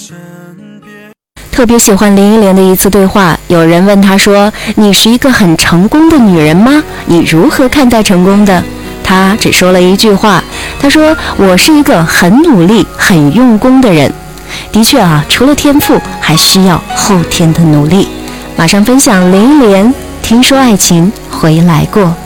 特别喜欢林忆莲的一次对话，有人问她说：“你是一个很成功的女人吗？你如何看待成功的？”她只说了一句话，她说：“我是一个很努力、很用功的人。”的确啊，除了天赋，还需要后天的努力。马上分享林忆莲《听说爱情回来过》。